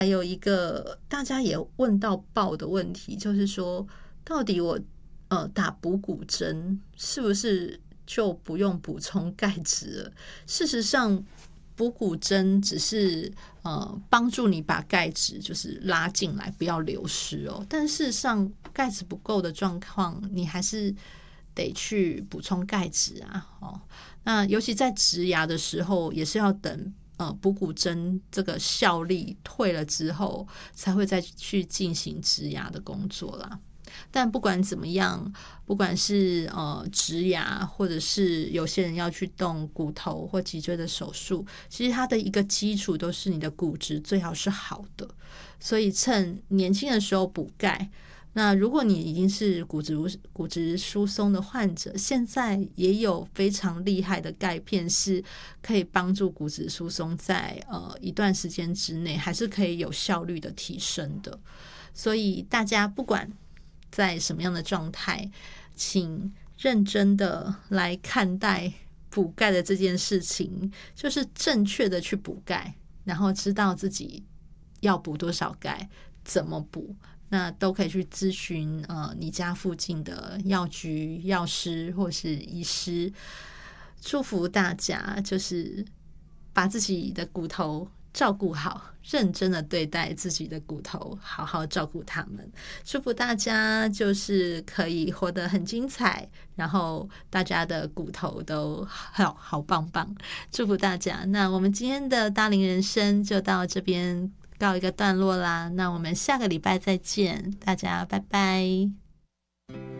还有一个大家也问到爆的问题，就是说到底我打补骨针是不是就不用补充钙质了？事实上，补骨针只是帮助你把钙质就是拉进来，不要流失哦。但事实上，钙质不够的状况，你还是得去补充钙质啊。那尤其在植牙的时候，也是要等补骨针这个效力退了之后，才会再去进行植牙的工作啦。但不管怎么样，不管是植牙，或者是有些人要去动骨头或脊椎的手术，其实它的一个基础都是你的骨质最好是好的，所以趁年轻的时候补钙。那如果你已经是骨质疏松的患者，现在也有非常厉害的钙片是可以帮助骨质疏松在一段时间之内还是可以有效率的提升的。所以大家不管在什么样的状态，请认真的来看待补钙的这件事情，就是正确的去补钙，然后知道自己要补多少钙，怎么补，那都可以去咨询你家附近的药局、药师或是医师。祝福大家就是把自己的骨头照顾好，认真的对待自己的骨头，好好照顾他们。祝福大家就是可以活得很精彩，然后大家的骨头都好棒棒。祝福大家。那我们今天的大龄人生就到这边告一个段落啦，那我们下个礼拜再见，大家拜拜。